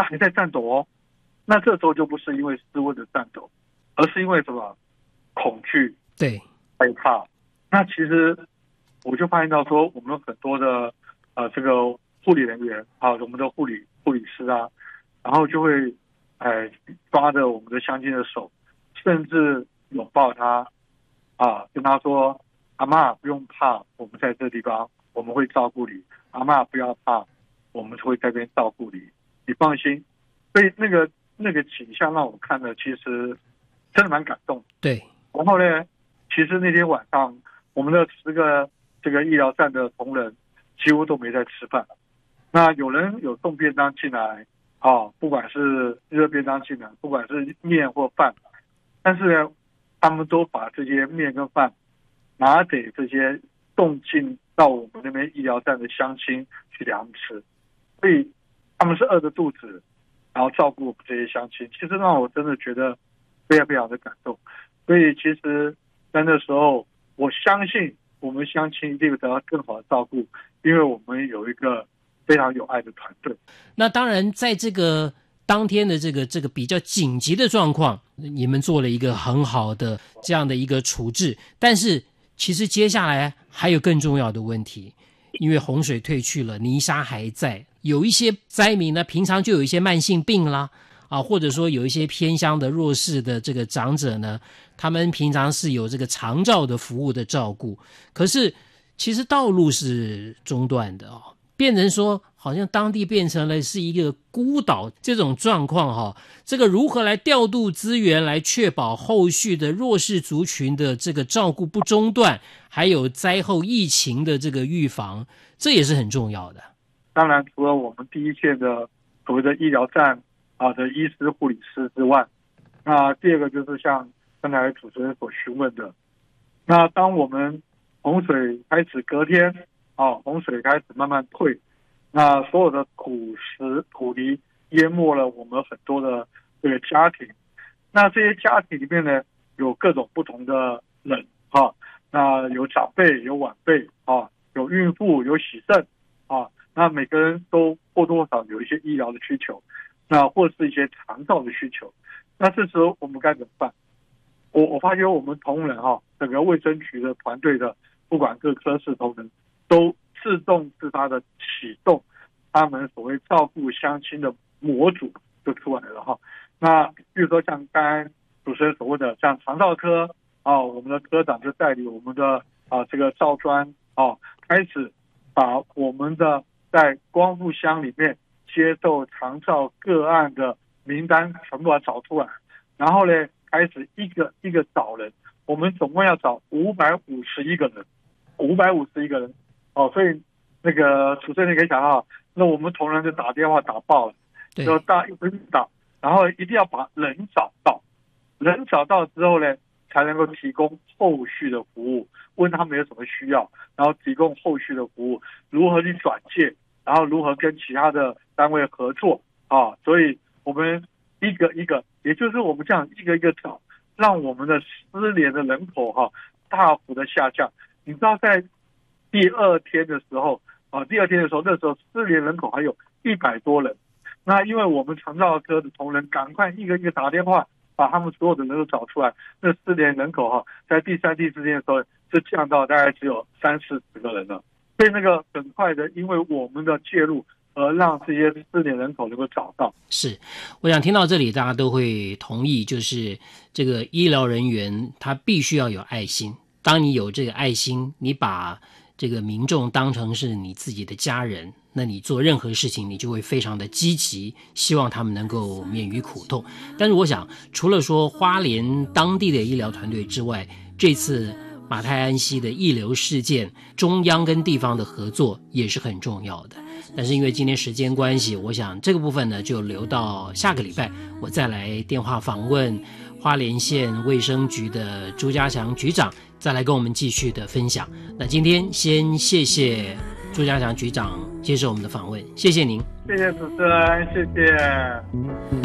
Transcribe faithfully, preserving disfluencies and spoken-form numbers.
他还在战斗哦。那这时候就不是因为失温的战斗，而是因为什么？恐惧， 对， 害怕。那其实我就发现到说，我们很多的呃这个护理人员啊，我们的护理护理师啊，然后就会哎抓着我们的乡亲的手，甚至拥抱他啊，跟他说：“阿嬷不用怕，我们在这地方我们会照顾你。阿嬷不要怕，我们会在这边照顾你，你放心。”所以那个那个景象让我看了，其实真的蛮感动。 对。 然后呢，其实那天晚上，我们的十个这个医疗站的同仁几乎都没在吃饭。那有人有送便当进来，啊，不管是热便当进来，不管是面或饭，但是呢，他们都把这些面跟饭拿给这些送进到我们那边医疗站的乡亲去给他们吃，所以他们是饿着肚子，然后照顾我们这些乡亲，其实让我真的觉得非常非常的感动。所以其实在那时候，我相信我们乡亲一定会得到更好的照顾，因为我们有一个非常有爱的团队。 那当然在这个当天的这个这个比较紧急的状况，你们做了一个很好的这样的一个处置，但是其实接下来还有更重要的问题，因为洪水退去了，泥沙还在，有一些灾民呢平常就有一些慢性病啦啊，或者说有一些偏乡的弱势的这个长者呢，他们平常是有这个长照的服务的照顾，可是其实道路是中断的哦，变成说好像当地变成了是一个孤岛这种状况哈、哦，这个如何来调度资源来确保后续的弱势族群的这个照顾不中断，还有灾后疫情的这个预防，这也是很重要的。 当然，除了我们第一线的所谓的医疗站啊的医师、护理师之外，那第二个就是像刚才主持人所询问的，那当我们洪水开始隔天啊，洪水开始慢慢退，那所有的土石土泥淹没了我们很多的这个家庭，那这些家庭里面呢，有各种不同的人啊，那有长辈，有晚辈啊，有孕妇，有洗肾啊，那每个人都或多或少有一些医疗的需求，那或是一些长照的需求，那这时候我们该怎么办？我我发觉我们同仁哈、啊，整个卫生局的团队的，不管各科室同仁，都自动自发的启动他们所谓照顾乡亲的模组就出来了哈。那比如说像刚才主持人所谓的，像长照科啊，我们的科长就带领我们的啊这个照专啊，开始把我们的在光复乡里面接受长照个案的名单全部把它找出来，然后呢，开始一个一个找人，我们总共要找五百五十一个人，五百五十一个人哦，所以那个主持人你可以想到，那我们同仁就打电话打爆了，就大一直打，然后一定要把人找到，人找到之后呢，才能够提供后续的服务，问他们有什么需要，然后提供后续的服务，如何去转介，然后如何跟其他的单位合作啊，所以我们一个一个，也就是我们这样一个一个找，让我们的失联的人口哈、啊、大幅的下降。你知道在第二天的时候啊，第二天的时候，那时候失联人口还有一百多人。那因为我们长照科的同仁赶快一个一个打电话，把他们所有的人都找出来，那失联人口哈、啊，在第三、第四天的时候就降到大概只有三四十个人了。所以那个很快的，因为我们的介入，而让这些失联人口能够找到。 是，我想听到这里，大家都会同意，就是这个医疗人员他必须要有爱心。当你有这个爱心，你把这个民众当成是你自己的家人，那你做任何事情你就会非常的积极，希望他们能够免于苦痛。但是我想，除了说花莲当地的医疗团队之外，这次马太安溪的溢流事件，中央跟地方的合作也是很重要的。但是因为今天时间关系，我想这个部分呢就留到下个礼拜我再来电话访问花莲县卫生局的朱家祥局长，再来跟我们继续的分享。那今天先谢谢朱家祥局长接受我们的访问，谢谢您。 谢谢主持人，谢谢。